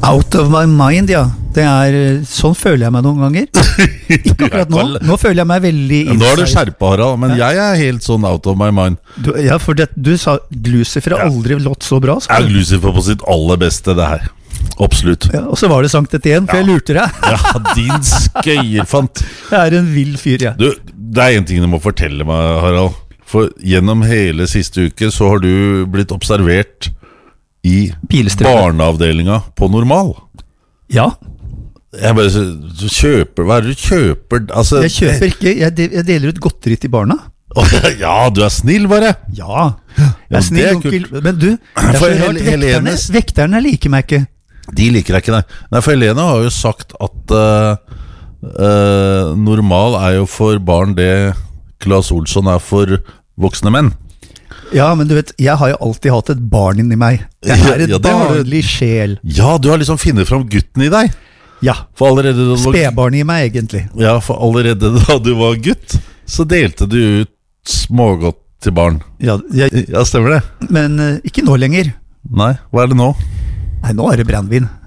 Out of my mind, ja. Sånn føler jeg meg noen ganger. Ikke akkurat nå. Nå føler jeg meg veldig Nå har du skjerpet, Harald, men jeg helt sånn out of my mind. Ja, for du sa Lucifer har aldri lått så bra. Lucifer på sitt aller beste, det her. Absolutt. Ja, og så var det Sankt Etienne, for jeg lurte deg. Ja, din skøyerfant. Jeg en vill fyr, ja. Du, det en ting du må fortelle meg, Harald. For gjennom hele siste uke så har du blitt observert i barneavdelinga på Normal. Ja. Jeg bare, du kjøper, hva det du kjøper? Altså, jeg kjøper ikke, jeg deler ut godteri til barna. Ja, du snill bare. Ja, jeg snill onkel. Men du, vekterne liker meg ikke. De liker deg ikke, nei. For Helene har jo sagt at Normal jo for barn det Claes Olsson for voksne menn. Ja, men du vet, jeg har jo alltid hatt et barn inni meg. Jeg et barnlig sjel. Ja, du har liksom finnet fram gutten i deg. Ja, spedbarn i meg egentlig. Ja, for allerede da du var gutt, så delte du ut smågodt til barn. Ja, stemmer det. Men ikke nå lenger. Nei, hva det nå? Nei, nå det brennvin.